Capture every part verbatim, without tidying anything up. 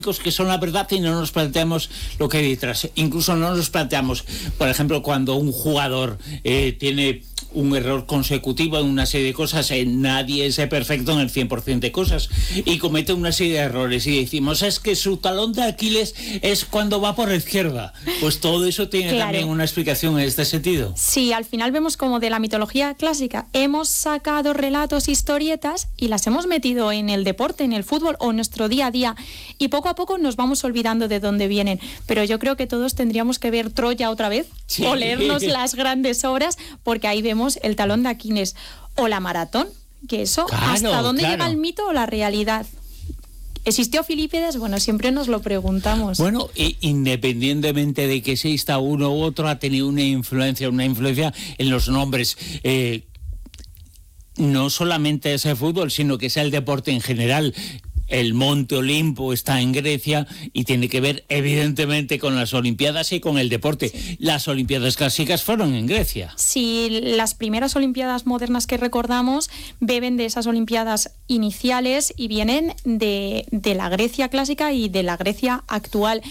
que son la verdad y no nos planteamos lo que hay detrás. Incluso no nos planteamos, por ejemplo, cuando un jugador eh, tiene un error consecutivo en una serie de cosas, eh, nadie es perfecto en el cien por ciento de cosas y comete una serie de errores y decimos, es que su talón de Aquiles es cuando va por la izquierda. Pues todo eso tiene claro. también una explicación en este sentido. Sí, al final vemos como de la mitología clásica hemos sacado relatos, historietas y las hemos metido en el deporte, en el fútbol o en nuestro día a día y poco a poco nos vamos olvidando de dónde vienen, pero yo creo que todos tendríamos que ver Troya otra vez sí. o leernos las grandes obras porque ahí vemos el talón de Aquiles o la maratón, que eso, claro, ¿hasta dónde claro. llega el mito o la realidad? ¿Existió Filipides? Bueno, siempre nos lo preguntamos. Bueno, e independientemente de que exista uno u otro, ha tenido una influencia, una influencia en los nombres. Eh, no solamente ese fútbol, sino que sea el deporte en general. El Monte Olimpo está en Grecia y tiene que ver evidentemente con las Olimpiadas y con el deporte. Sí. Las Olimpiadas clásicas fueron en Grecia. Sí, las primeras Olimpiadas modernas que recordamos beben de esas Olimpiadas iniciales y vienen de, de la Grecia clásica y de la Grecia actual.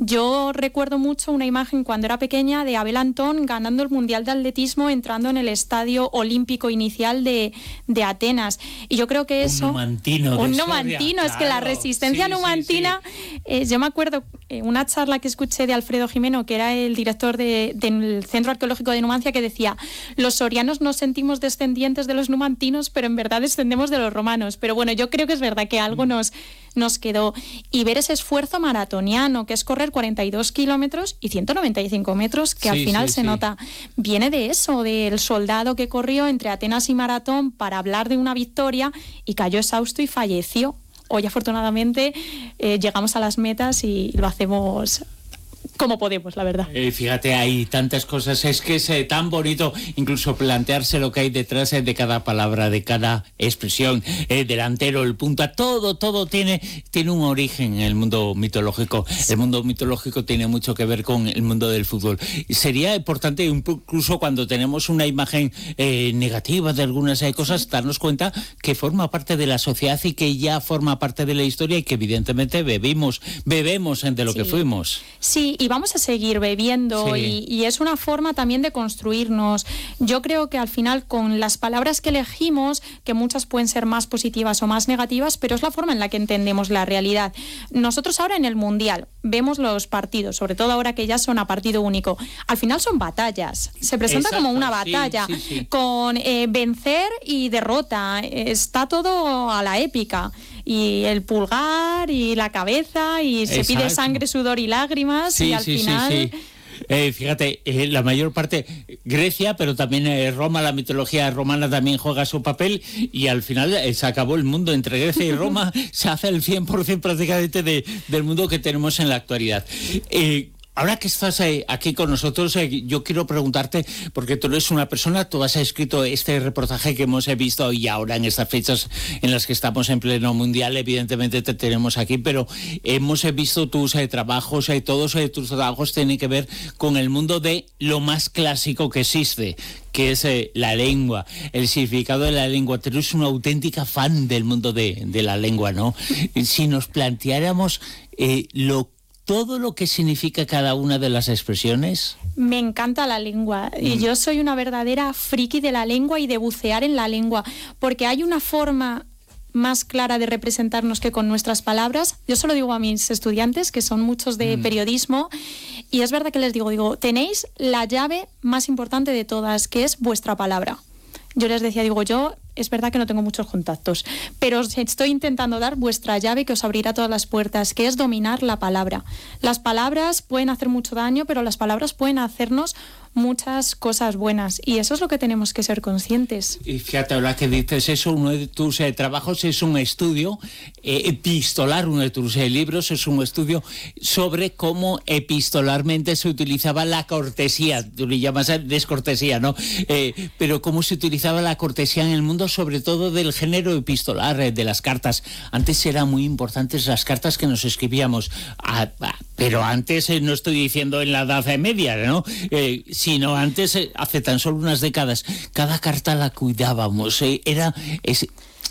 Yo recuerdo mucho una imagen cuando era pequeña de Abel Antón ganando el Mundial de Atletismo entrando en el Estadio Olímpico inicial de, de Atenas. Y yo creo que eso... Un numantino. Un numantino. Es que la resistencia sí, numantina, sí, sí. Eh, yo me acuerdo eh, una charla que escuché de Alfredo Jimeno, que era el director de, del Centro Arqueológico de Numancia, que decía, los sorianos nos sentimos descendientes de los numantinos, pero en verdad descendemos de los romanos. Pero bueno, yo creo que es verdad que algo nos, nos quedó. Y ver ese esfuerzo maratoniano, que es correr cuarenta y dos kilómetros y ciento noventa y cinco metros, que sí, al final sí, se sí. nota, viene de eso, del soldado que corrió entre Atenas y Maratón para hablar de una victoria y cayó exhausto y falleció. Hoy afortunadamente eh, llegamos a las metas y lo hacemos como podemos, la verdad. Eh, fíjate, hay tantas cosas, es que es eh, tan bonito incluso plantearse lo que hay detrás eh, de cada palabra, de cada expresión, eh, delantero, el punta, todo, todo tiene, tiene un origen en el mundo mitológico. Sí. El mundo mitológico tiene mucho que ver con el mundo del fútbol. Sería importante incluso cuando tenemos una imagen eh, negativa de algunas eh, cosas, darnos cuenta que forma parte de la sociedad y que ya forma parte de la historia y que evidentemente bebimos, bebemos de lo sí. que fuimos. Sí, y vamos a seguir bebiendo sí. y, y es una forma también de construirnos. Yo creo que al final con las palabras que elegimos, que muchas pueden ser más positivas o más negativas, pero es la forma en la que entendemos la realidad. Nosotros ahora en el Mundial vemos los partidos, sobre todo ahora que ya son a partido único. Al final son batallas. Se presenta Exacto, como una batalla sí, sí, sí. con eh, vencer y derrota. Está todo a la épica. Y el pulgar y la cabeza y Exacto. se pide sangre, sudor y lágrimas sí, y al sí, final... Sí, sí. Eh, fíjate, eh, la mayor parte, Grecia, pero también eh, Roma, la mitología romana también juega su papel y al final eh, se acabó el mundo entre Grecia y Roma, se hace el cien por ciento prácticamente de, del mundo que tenemos en la actualidad. Eh, Ahora que estás eh, aquí con nosotros, eh, yo quiero preguntarte, porque tú eres una persona, tú has escrito este reportaje que hemos eh, visto y ahora en estas fechas en las que estamos en pleno mundial, evidentemente te tenemos aquí, pero hemos eh, visto tus eh, trabajos y eh, todos eh, tus trabajos tienen que ver con el mundo de lo más clásico que existe, que es eh, la lengua, el significado de la lengua. Tú eres una auténtica fan del mundo de, de la lengua, ¿no? Si nos planteáramos eh, lo todo lo que significa cada una de las expresiones. Me encanta la lengua mm. y yo soy una verdadera friki de la lengua y de bucear en la lengua, porque hay una forma más clara de representarnos que con nuestras palabras. Yo se lo digo a mis estudiantes, que son muchos de mm. periodismo, y es verdad que les digo, digo, tenéis la llave más importante de todas, que es vuestra palabra. Yo les decía, digo, yo es verdad que no tengo muchos contactos, pero os estoy intentando dar vuestra llave que os abrirá todas las puertas, que es dominar la palabra. Las palabras pueden hacer mucho daño, pero las palabras pueden hacernos muchas cosas buenas y eso es lo que tenemos que ser conscientes. Y fíjate, ahora que dices eso, uno de tus eh, trabajos es un estudio eh, epistolar, uno de tus eh, libros es un estudio sobre cómo epistolarmente se utilizaba la cortesía, tú le llamas descortesía, ¿no? Eh, pero cómo se utilizaba la cortesía en el mundo, sobre todo del género epistolar, eh, de las cartas. Antes eran muy importantes las cartas que nos escribíamos, a, a, pero antes eh, no estoy diciendo en la Edad Media, ¿no? Eh, sino antes, eh, hace tan solo unas décadas, cada carta la cuidábamos, eh, era... Es,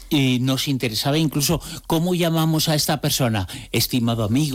y nos interesaba incluso cómo llamamos a esta persona, estimado amigo.